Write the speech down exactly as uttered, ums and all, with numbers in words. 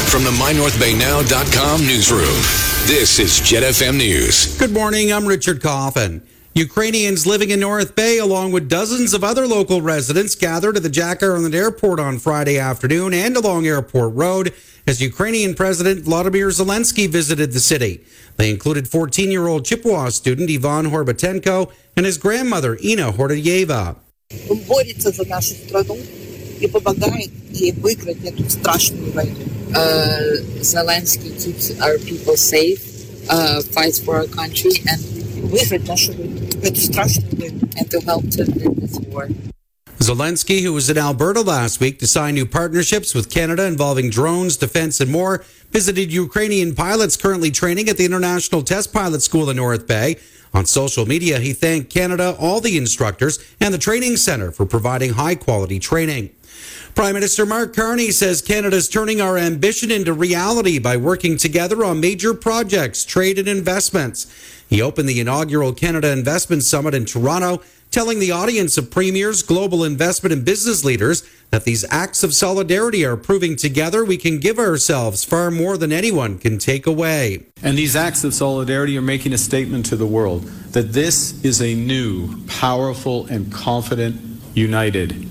From the my north bay now dot com newsroom, this is Jet F M News. Good morning, I'm Richard Coffin. Ukrainians living in North Bay, along with dozens of other local residents, gathered at the Jack Ireland Airport on Friday afternoon and along Airport Road as Ukrainian President Volodymyr Zelensky visited the city. They included fourteen-year-old Chippewa student Ivan Horbatenko and his grandmother, Ina Hordyeva. Борется за нашу страну и помогает ей выиграть эту страшную войну. Zelensky keeps our people safe, uh, fights for our country, and выиграть нашу войну, эту страшную войну. and to help to win this war. Zelensky, who was in Alberta last week to sign new partnerships with Canada involving drones, defense, and more, visited Ukrainian pilots currently training at the International Test Pilot School in North Bay. On social media, he thanked Canada, all the instructors, and the training center for providing high-quality training. Prime Minister Mark Carney says Canada's turning our ambition into reality by working together on major projects, trade, and investments. He opened the inaugural Canada Investment Summit in Toronto, telling the audience of premiers, global investment, and business leaders that these acts of solidarity are proving together we can give ourselves far more than anyone can take away. And these acts of solidarity are making a statement to the world that this is a new, powerful, and confident, united